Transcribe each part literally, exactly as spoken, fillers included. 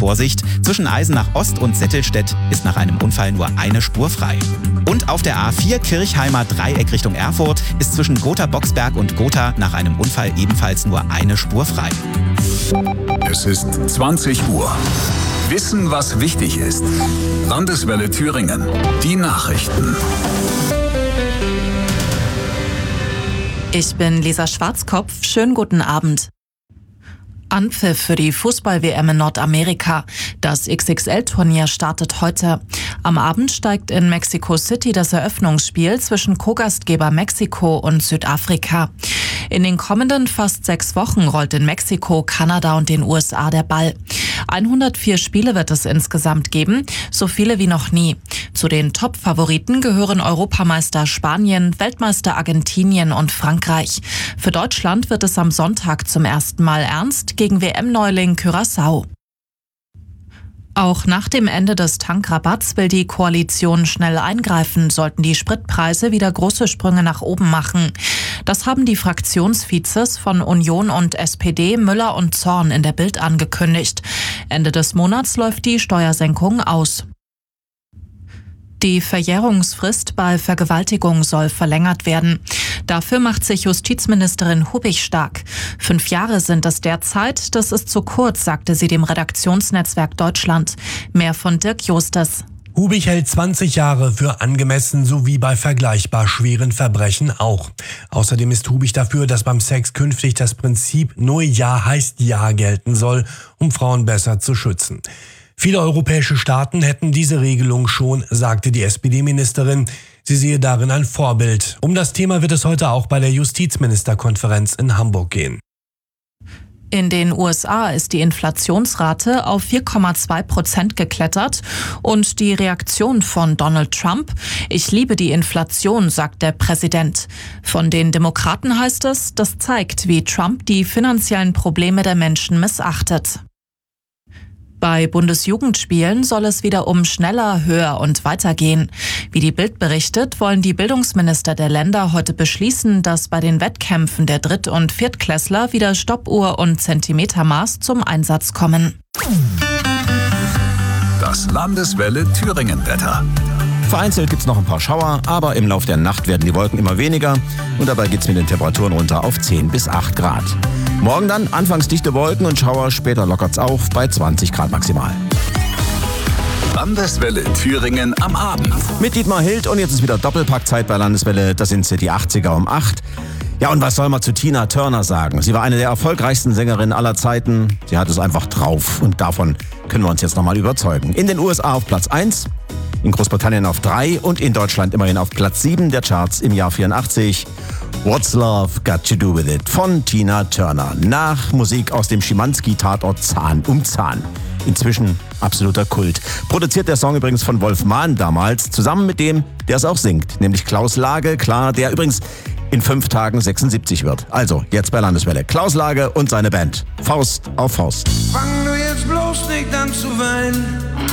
Vorsicht, zwischen Eisenach Ost und Settelstedt ist nach einem Unfall nur eine Spur frei. Und auf der A vier Kirchheimer Dreieck Richtung Erfurt ist zwischen Gotha-Boxberg und Gotha nach einem Unfall ebenfalls nur eine Spur frei. Es ist zwanzig Uhr. Wissen, was wichtig ist. Landeswelle Thüringen. Die Nachrichten. Ich bin Lisa Schwarzkopf. Schönen guten Abend. Anpfiff für die Fußball-W M in Nordamerika. Das X X L-Turnier startet heute. Am Abend steigt in Mexico City das Eröffnungsspiel zwischen Co-Gastgeber Mexiko und Südafrika. In den kommenden fast sechs Wochen rollt in Mexiko, Kanada und den U S A der Ball. hundertvier Spiele wird es insgesamt geben, so viele wie noch nie. Zu den Top-Favoriten gehören Europameister Spanien, Weltmeister Argentinien und Frankreich. Für Deutschland wird es am Sonntag zum ersten Mal ernst gegen W M-Neuling Curaçao. Auch nach dem Ende des Tankrabatts will die Koalition schnell eingreifen, sollten die Spritpreise wieder große Sprünge nach oben machen. Das haben die Fraktionsvizes von Union und S P D Müller und Zorn in der Bild angekündigt. Ende des Monats läuft die Steuersenkung aus. Die Verjährungsfrist bei Vergewaltigung soll verlängert werden. Dafür macht sich Justizministerin Hubig stark. Fünf Jahre sind es derzeit, das ist zu kurz, sagte sie dem Redaktionsnetzwerk Deutschland. Mehr von Dirk Justes. Hubig hält zwanzig Jahre für angemessen, sowie bei vergleichbar schweren Verbrechen auch. Außerdem ist Hubig dafür, dass beim Sex künftig das Prinzip nur Ja heißt Ja gelten soll, um Frauen besser zu schützen. Viele europäische Staaten hätten diese Regelung schon, sagte die S P D-Ministerin. Sie sehe darin ein Vorbild. Um das Thema wird es heute auch bei der Justizministerkonferenz in Hamburg gehen. In den U S A ist die Inflationsrate auf vier Komma zwei Prozent geklettert und die Reaktion von Donald Trump: Ich liebe die Inflation, sagt der Präsident. Von den Demokraten heißt es, das zeigt, wie Trump die finanziellen Probleme der Menschen missachtet. Bei Bundesjugendspielen soll es wieder um schneller, höher und weiter gehen. Wie die Bild berichtet, wollen die Bildungsminister der Länder heute beschließen, dass bei den Wettkämpfen der Dritt- und Viertklässler wieder Stoppuhr und Zentimetermaß zum Einsatz kommen. Das Landeswelle Thüringen-Wetter. Vereinzelt gibt es noch ein paar Schauer, aber im Lauf der Nacht werden die Wolken immer weniger und dabei geht es mit den Temperaturen runter auf zehn bis acht Grad. Morgen dann anfangs dichte Wolken und Schauer, später lockert's auf bei zwanzig Grad maximal. Landeswelle Thüringen am Abend. Mit Dietmar Hild und jetzt ist wieder Doppelpackzeit bei Landeswelle, das sind sie die achtziger um acht. Ja, und was soll man zu Tina Turner sagen? Sie war eine der erfolgreichsten Sängerinnen aller Zeiten. Sie hat es einfach drauf und davon können wir uns jetzt nochmal überzeugen. In den U S A auf Platz eins, in Großbritannien auf drei und in Deutschland immerhin auf Platz sieben der Charts im Jahr vierundachtzig. What's Love Got to Do With It von Tina Turner. Nach Musik aus dem Schimanski-Tatort Zahn um Zahn. Inzwischen absoluter Kult. Produziert der Song übrigens von Wolf Mahn damals, zusammen mit dem, der es auch singt, nämlich Klaus Lage, klar, der übrigens in fünf Tagen sechsundsiebzig wird. Also, jetzt bei Landeswelle. Klaus Lage und seine Band. Faust auf Faust. Fang du jetzt bloß nicht an zu weinen.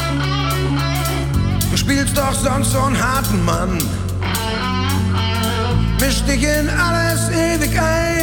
Du spielst doch sonst so einen harten Mann. Misch dich in alles ewig ein.